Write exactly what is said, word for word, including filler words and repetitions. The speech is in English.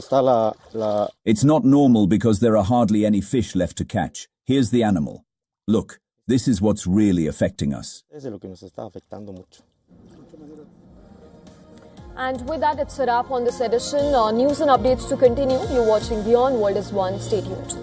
está la, la... It's not normal because there are hardly any fish left to catch. Here's the animal. Look, this is what's really affecting us. Es de lo que nos está afectando mucho. And with that, it's a wrap on this edition. Uh, news and updates to continue. You're watching Beyond World is One. Stay tuned.